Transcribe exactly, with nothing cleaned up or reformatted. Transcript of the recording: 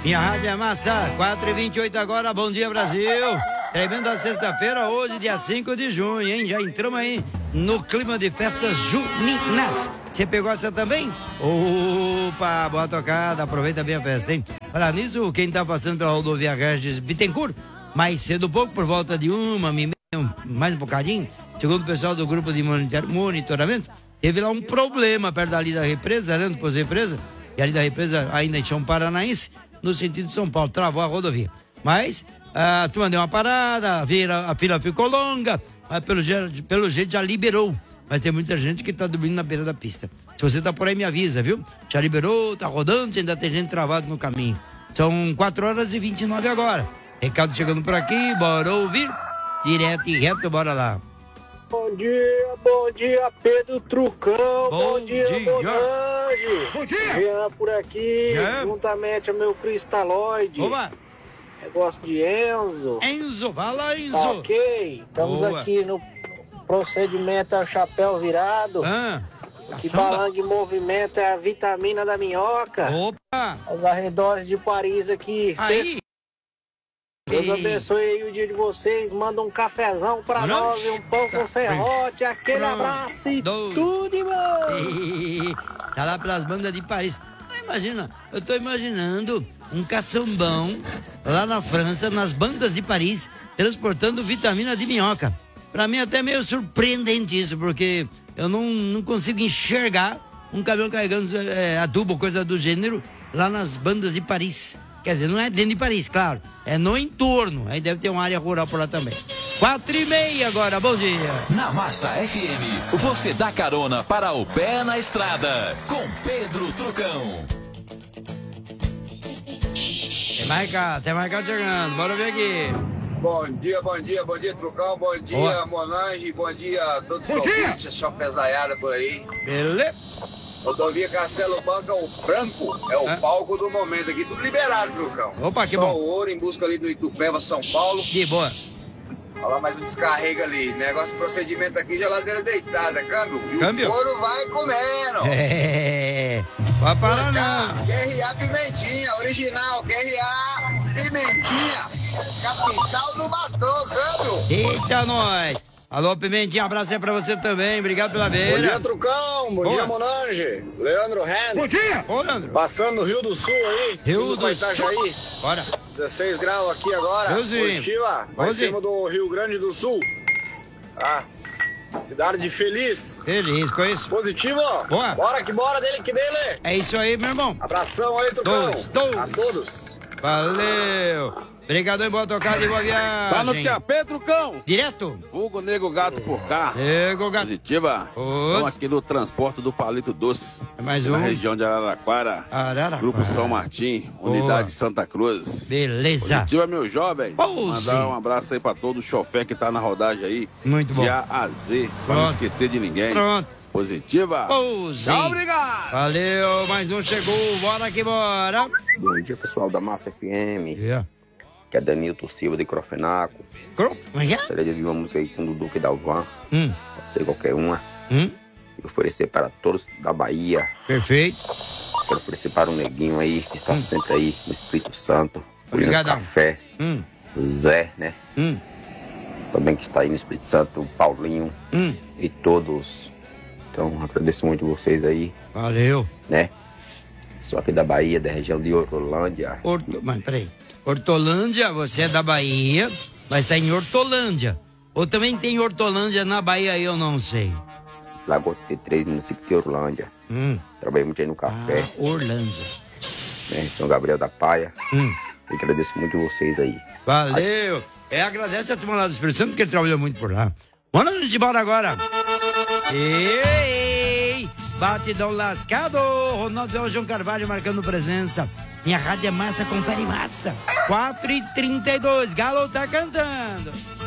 Minha Rádio é Massa, quatro e vinte e oito agora, bom dia Brasil. Tremenda sexta-feira, hoje, dia cinco de junho, hein? Já entramos aí no clima de festas juninas. Você pegou essa também? Opa, boa tocada, aproveita bem a festa, hein? Falar nisso, quem tá passando pela rodovia Regis Bittencourt, mais cedo um pouco, por volta de uma, mais um bocadinho, segundo o pessoal do grupo de monitoramento, teve lá um problema perto ali da represa, né? Depois da represa, e ali da represa ainda em Chão Paranaense, no sentido de São Paulo, travou a rodovia. Mas a turma deu uma parada, a fila, a fila ficou longa, mas pelo, pelo jeito já liberou. Mas tem muita gente que tá dormindo na beira da pista. Se você tá por aí, me avisa, viu? Já liberou, tá rodando, ainda tem gente travado no caminho. São quatro horas e vinte e nove agora. Recado chegando por aqui, bora ouvir. Direto e reto, bora lá. Bom dia, bom dia, Pedro Trucão. Bom, bom dia, dia. Monange. Bom dia. Jean por aqui, Jean. Juntamente ao meu Cristaloide. Oba. Negócio de Enzo. Enzo, fala Enzo. Tá ok, estamos Boa. aqui no procedimento é o chapéu virado. Ah, que balangue em movimento é a vitamina da minhoca. Opa. Aos arredores de Paris aqui. Aí. Deus abençoe aí o dia de vocês. Manda um cafezão pra Não. nós e um pão com serrote. Aquele Pronto. abraço e Dois. tudo de bom. Tá lá pelas bandas de Paris. Imagina, eu tô imaginando um caçambão lá na França, nas bandas de Paris, transportando vitamina de minhoca. Pra mim é até meio surpreendente isso, porque eu não, não consigo enxergar um caminhão carregando é, adubo, coisa do gênero, lá nas bandas de Paris. Quer dizer, não é dentro de Paris, claro, é no entorno, aí deve ter uma área rural por lá também. Quatro e meia agora, bom dia. Na Massa F M, você dá carona para o pé na estrada, com Pedro Trucão. Tem mais cá, tem mais cá chegando, bora ver aqui. Bom dia, bom dia, bom dia, Trucão, bom dia, Boa. Monange, bom dia a todos os ouvintes, chofezaiada por aí. Beleza? Rodovia Castelo Branco, o Branco, é o Ah. palco do momento aqui, tudo liberado, Trucão. Opa, que Só bom. o ouro em busca ali do Itupeva, São Paulo. Que boa. Olha lá mais um descarrega ali, negócio, procedimento aqui, geladeira deitada, câmbio. E Câmbio? o couro vai comendo. É, vai parar não. Q R A Pimentinha, original, Q R A Pimentinha, capital do batom, câmbio. Eita, nós. Alô, Pimentinha, abraço aí pra você também, obrigado pela Bom dia, beira. Trucão. Bom Boa. dia, Monange. Leandro Rennes. Bom dia. Ô, Leandro. Passando no Rio do Sul aí. Rio indo do pra Itajaí. Bora. dezesseis graus aqui agora. Reuzinho. Positiva. Vai em Reuzinho. cima do Rio Grande do Sul. Ah, cidade de Feliz. Feliz com isso. Positivo? Boa. Bora que bora dele que dele. É isso aí, meu irmão. Abração aí, Trucão. Dois, dois. A todos. Valeu. Obrigado aí, boa tocada e boa viagem. Tá no que é Pedro Cão? Direto. Hugo Nego Gato por cá. Nego gato. Positiva. Os. Estamos aqui no transporte do Palito Doce. É mais Na um. região de Araraquara. Araraquara. Grupo São Martim, unidade Santa Cruz. Beleza. Positiva, meu jovem. Pose. Mandar um abraço aí pra todo o chofé que tá na rodagem aí. Muito bom. De A a Z, pra não Pronto. esquecer de ninguém. Pronto. Positiva. Pose. Tchau, obrigado. Valeu, mais um chegou. Bora que bora. Bom dia, pessoal da Massa F M. Yeah. Que é Danilton Silva de Crofenaco. Como é que é? Gostaria de ouvir uma música aí com o Duque Dalvan. Hum. Pode ser qualquer uma. Hum. E oferecer para todos da Bahia. Perfeito. Quero oferecer para o Neguinho aí, que está Hum. sempre aí no Espírito Santo. Obrigadão. Colhendo café. Hum. Zé, né? Hum. Também que está aí no Espírito Santo, o Paulinho Hum. e todos. Então, agradeço muito vocês aí, Valeu. né? Sou aqui da Bahia, da região de Hortolândia. Horto... Mas peraí. Hortolândia, você é da Bahia, mas tá em Hortolândia. Ou também tem Hortolândia na Bahia, eu não sei. Lagoa T três, município de Hortolândia. Hum. Trabalhei muito aí no café, Ah, Orlândia. né? São Gabriel da Paia. Hum. E agradeço muito vocês aí. Valeu. É, agradece a turma lá do Espírito Santo, porque ele trabalhou muito por lá. Bora, a gente bora agora. Ei, batidão lascado. Ronaldo João Carvalho marcando presença. Minha rádio é massa, confere massa. quatro e trinta e dois, Galo tá cantando.